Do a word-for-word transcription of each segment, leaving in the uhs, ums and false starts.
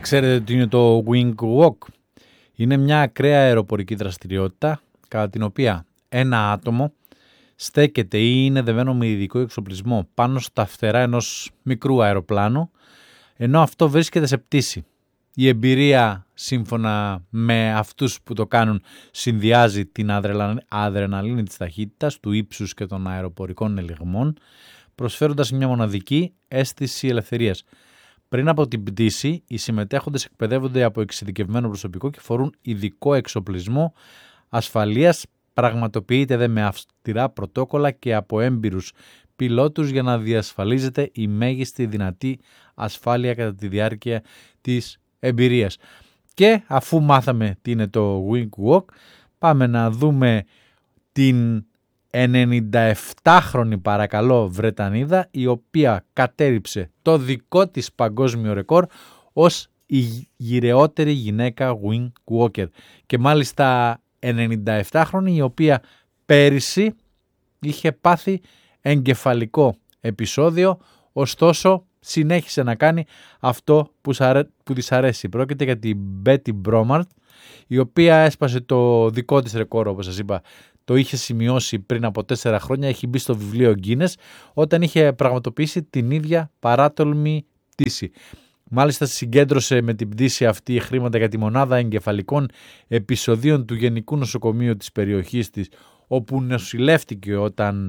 Ξέρετε τι είναι το wing walk? Είναι μια ακραία αεροπορική δραστηριότητα κατά την οποία ένα άτομο στέκεται ή είναι δεμένο με ειδικό εξοπλισμό πάνω στα φτερά ενός μικρού αεροπλάνου, ενώ αυτό βρίσκεται σε πτήση. Η εμπειρία, σύμφωνα με αυτούς που το κάνουν, συνδυάζει την αδρεναλίνη της ταχύτητας, του ύψους και των αεροπορικών ελιγμών, προσφέροντας μια μοναδική αίσθηση ελευθερίας. Πριν από την πτήση, οι συμμετέχοντες εκπαιδεύονται από εξειδικευμένο προσωπικό και φορούν ειδικό εξοπλισμό ασφαλείας. Πραγματοποιείται δε με αυστηρά πρωτόκολλα και από έμπειρους πιλότους για να διασφαλίζεται η μέγιστη δυνατή ασφάλεια κατά τη διάρκεια της εμπειρίας. Και αφού μάθαμε τι είναι το wing walk, πάμε να δούμε την ενενηνταεφτάχρονη παρακαλώ Βρετανίδα, η οποία κατέριψε το δικό της παγκόσμιο ρεκόρ ως η γυρεότερη γυναίκα wing walker. Και μάλιστα ενενηνταεφτάχρονη, η οποία πέρυσι είχε πάθει εγκεφαλικό επεισόδιο, ωστόσο συνέχισε να κάνει αυτό που, σαρέ, που της αρέσει. Πρόκειται για την Betty Bromart, η οποία έσπασε το δικό της ρεκόρ, όπως σας είπα. Το είχε σημειώσει πριν από τέσσερα χρόνια, έχει μπει στο βιβλίο Guinness όταν είχε πραγματοποιήσει την ίδια παράτολμη πτήση. Μάλιστα συγκέντρωσε με την πτήση αυτή χρήματα για τη μονάδα εγκεφαλικών επεισοδίων του Γενικού Νοσοκομείου της περιοχής της, όπου νοσηλεύτηκε όταν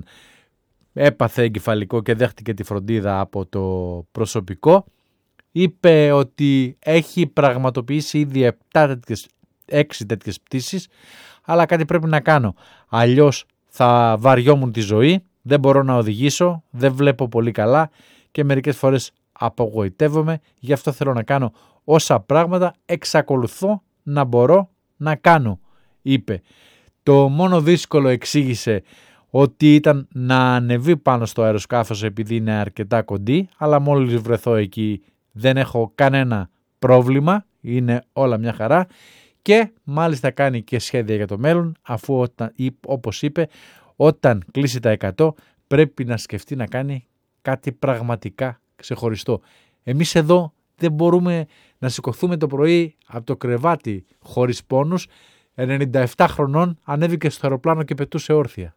έπαθε εγκεφαλικό και δέχτηκε τη φροντίδα από το προσωπικό. Είπε ότι έχει πραγματοποιήσει ήδη επτά τέτοιες, έξι τέτοιες πτήσεις, αλλά κάτι πρέπει να κάνω. Αλλιώς θα βαριόμουν τη ζωή, δεν μπορώ να οδηγήσω, δεν βλέπω πολύ καλά και μερικές φορές απογοητεύομαι, γι' αυτό θέλω να κάνω όσα πράγματα εξακολουθώ να μπορώ να κάνω, είπε. Το μόνο δύσκολο, εξήγησε, ότι ήταν να ανεβεί πάνω στο αεροσκάφος επειδή είναι αρκετά κοντή, αλλά μόλις βρεθώ εκεί δεν έχω κανένα πρόβλημα, είναι όλα μια χαρά. Και μάλιστα κάνει και σχέδια για το μέλλον, αφού όταν, όπως είπε, όταν κλείσει τα εκατό πρέπει να σκεφτεί να κάνει κάτι πραγματικά ξεχωριστό. Εμείς εδώ δεν μπορούμε να σηκωθούμε το πρωί από το κρεβάτι χωρίς πόνους. ενενηνταεφτά χρονών ανέβηκε στο αεροπλάνο και πετούσε όρθια.